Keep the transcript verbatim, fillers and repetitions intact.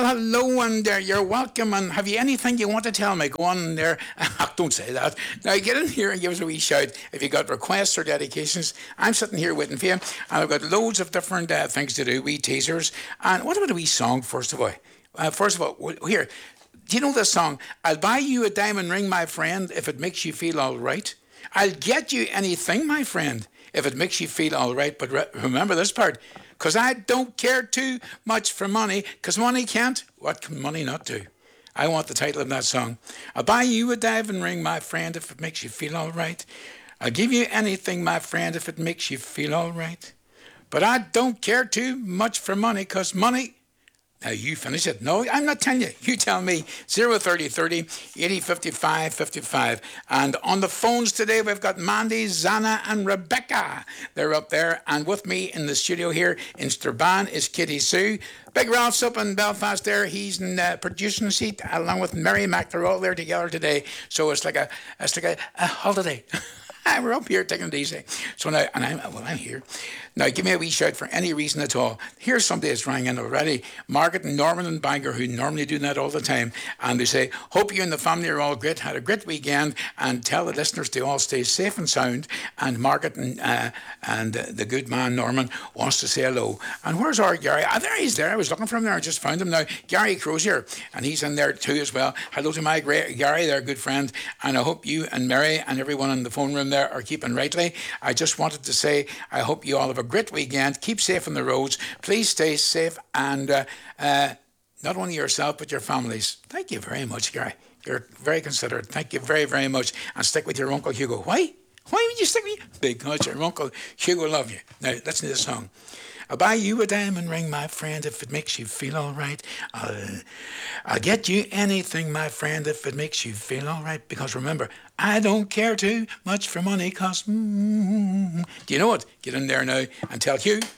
hello, and uh, you're welcome. And have you anything you want to tell me? Go on there. Don't say that. Now get in here and give us a wee shout if you got requests or dedications. I'm sitting here waiting for you, and I've got loads of different uh, things to do, wee teasers. And what about a wee song, first of all? Uh, first of all, w- here, do you know this song? I'll buy you a diamond ring, my friend, if it makes you feel all right. I'll get you anything, my friend, if it makes you feel all right. But re- remember this part, because I don't care too much for money, because money can't. What can money not do? I want the title of that song. I'll buy you a diamond ring, my friend, if it makes you feel all right. I'll give you anything, my friend, if it makes you feel all right. But I don't care too much for money, because money... Now you finish it. No, I'm not telling you. You tell me. zero thirty thirty, eighty, fifty-five, fifty-five. And on the phones today, we've got Mandy, Zana, and Rebecca. They're up there. And with me in the studio here in Strabane is Kitty Sue. Big Ralph's up in Belfast there. He's in the producing seat along with Mary Mac. They're all there together today. So it's like a, it's like a, a holiday. We're up here taking it easy. So now, and I'm, well, I'm here. Now, give me a wee shout for any reason at all. Here's somebody that's rang in already. Margaret and Norman and Bangor, who normally do that all the time. And they say, hope you and the family are all great, had a great weekend, and tell the listeners to all stay safe and sound. And Margaret and, uh, and uh, the good man, Norman, wants to say hello. And where's our Gary? Ah, there he's there. I was looking for him there. I just found him now. Gary Crozier. And he's in there too as well. Hello to my great Gary, their good friend. And I hope you and Mary and everyone in the phone room there are keeping rightly. I just wanted to say I hope you all have a great weekend. Keep safe on the roads. Please stay safe, and uh, uh, not only yourself but your families. Thank you very much, Gary. You're very considerate. Thank you very, very much. And stick with your Uncle Hugo. Why? Why would you stick with me? Because your Uncle Hugo love you. Now, listen to this song. I'll buy you a diamond ring, my friend, if it makes you feel all right. I'll, I'll get you anything, my friend, if it makes you feel all right. Because remember, I don't care too much for money, because... Mm, do you know what? Get in there now and tell Hugh